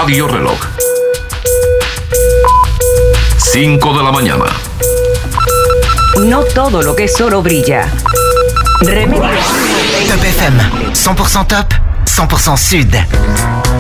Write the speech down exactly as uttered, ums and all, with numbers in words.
Radio Reloj. cinco de la mañana. No todo lo que es oro brilla. Remedios. Top F M, cent pour cent top, cent pour cent sud.